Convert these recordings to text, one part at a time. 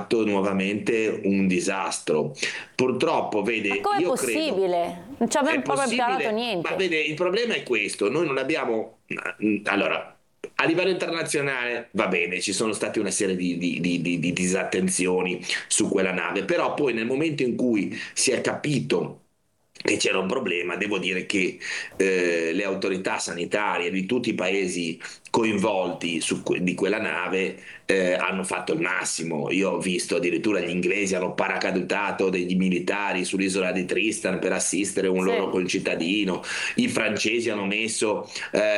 fatto nuovamente un disastro. Purtroppo, Ma vede, com'è io credo possibile? Non ci è abbiamo proprio imparato possibile, ma niente. vede, il problema è questo: noi non abbiamo. Allora, a livello internazionale va bene, ci sono state una serie di disattenzioni su quella nave, però poi nel momento in cui si è capito che c'era un problema, devo dire che le autorità sanitarie di tutti i paesi coinvolti di quella nave hanno fatto il massimo. Io ho visto addirittura gli inglesi hanno paracadutato degli militari sull'isola di Tristan per assistere un Sì. loro concittadino, i francesi hanno messo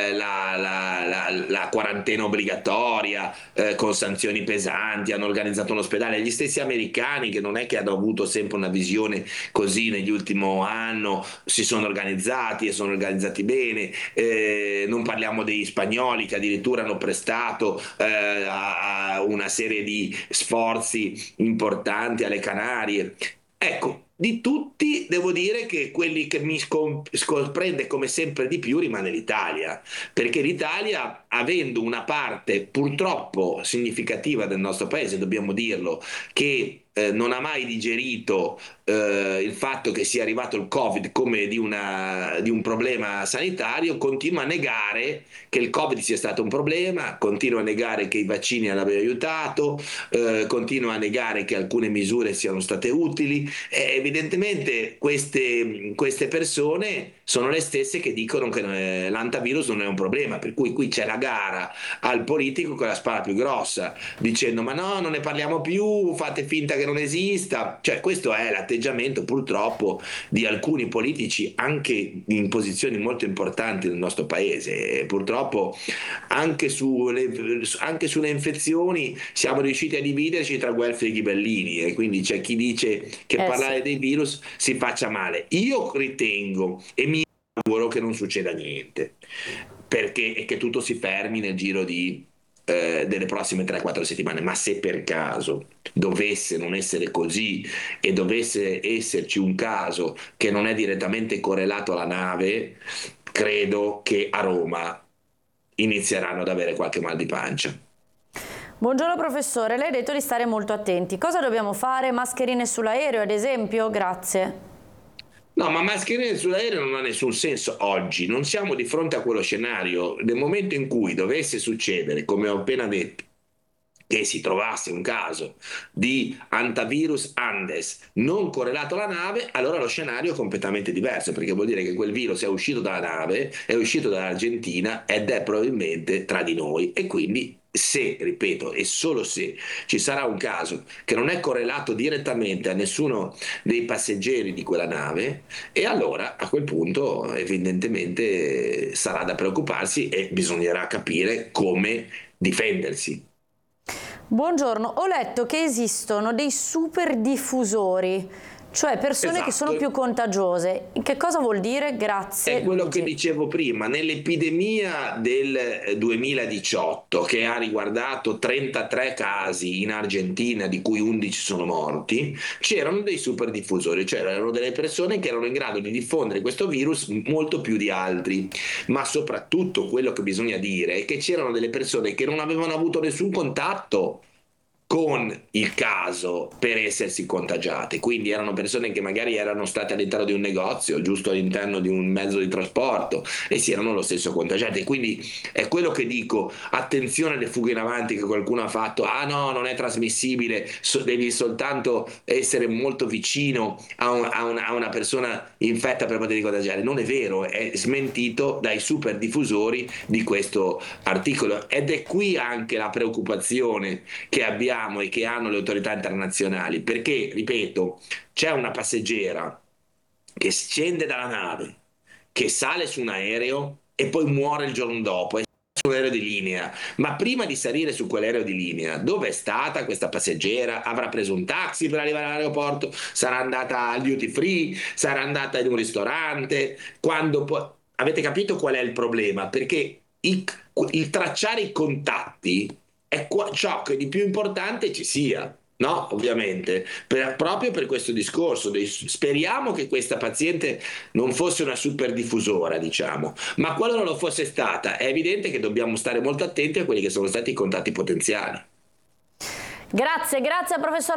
la quarantena obbligatoria con sanzioni pesanti, hanno organizzato un ospedale, gli stessi americani, che non è che hanno avuto sempre una visione così negli ultimi anni, si sono organizzati e sono organizzati bene. Non parliamo degli spagnoli, che addirittura hanno prestato a una serie di sforzi importanti alle Canarie. Ecco, di tutti devo dire che quelli che mi sorprende come sempre di più rimane l'Italia, perché l'Italia, avendo una parte purtroppo significativa del nostro paese, dobbiamo dirlo, che non ha mai digerito il fatto che sia arrivato il Covid come di un problema sanitario, continua a negare che il Covid sia stato un problema, continua a negare che i vaccini abbiano aiutato, continua a negare che alcune misure siano state utili. Evidentemente queste persone sono le stesse che dicono che l'antivirus non è un problema, per cui qui c'è la gara al politico con la spada più grossa, dicendo ma no, non ne parliamo più, fate finta che non esista. Cioè, questo è l'atteggiamento purtroppo di alcuni politici anche in posizioni molto importanti nel nostro paese. E purtroppo anche sulle infezioni siamo riusciti a dividerci tra guelfi e ghibellini, e quindi c'è chi dice che Eh sì. parlare dei virus si faccia male. Io ritengo e mi auguro che non succeda niente, perché e che tutto si fermi nel giro delle prossime 3-4 settimane. Ma se per caso dovesse non essere così e dovesse esserci un caso che non è direttamente correlato alla nave, credo che a Roma inizieranno ad avere qualche mal di pancia. Buongiorno professore, lei ha detto di stare molto attenti. Cosa dobbiamo fare? Mascherine sull'aereo, ad esempio? Grazie. No, ma mascherine sull'aereo non ha nessun senso oggi. Non siamo di fronte a quello scenario. Nel momento in cui dovesse succedere, come ho appena detto, che si trovasse un caso di antivirus Andes non correlato alla nave, allora lo scenario è completamente diverso, perché vuol dire che quel virus è uscito dalla nave, è uscito dall'Argentina ed è probabilmente tra di noi, e quindi se, ripeto, e solo se ci sarà un caso che non è correlato direttamente a nessuno dei passeggeri di quella nave, e allora a quel punto evidentemente sarà da preoccuparsi e bisognerà capire come difendersi. Buongiorno, ho letto che esistono dei super diffusori, cioè persone che sono più Esatto. contagiose. Che cosa vuol dire? È Grazie, quello che Luigi. dicevo prima, nell'epidemia del 2018, che ha riguardato 33 casi in Argentina, di cui 11 sono morti, c'erano dei super diffusori, cioè erano delle persone che erano in grado di diffondere questo virus molto più di altri. Ma soprattutto quello che bisogna dire è che c'erano delle persone che non avevano avuto nessun contatto con il caso per essersi contagiate, quindi erano persone che magari erano state all'interno di un negozio, giusto all'interno di un mezzo di trasporto, e si erano lo stesso contagiate. Quindi è quello che dico: attenzione alle fughe in avanti che qualcuno ha fatto: ah no, non è trasmissibile, devi soltanto essere molto vicino a una persona infetta per poter contagiare. Non è vero, è smentito dai super diffusori di questo articolo, ed è qui anche la preoccupazione che abbiamo e che hanno le autorità internazionali, perché, ripeto, c'è una passeggera che scende dalla nave, che sale su un aereo e poi muore il giorno dopo, su un aereo di linea. Ma prima di salire su quell'aereo di linea, dove è stata questa passeggera? Avrà preso un taxi per arrivare all'aeroporto? Sarà andata al duty free? Sarà andata in un ristorante? Quando poi... Avete capito qual è il problema? Perché il tracciare i contatti è ciò che di più importante ci sia. No, ovviamente, proprio per questo discorso. Speriamo che questa paziente non fosse una super diffusora, diciamo, ma qualora lo fosse stata, è evidente che dobbiamo stare molto attenti a quelli che sono stati i contatti potenziali. Grazie, grazie professor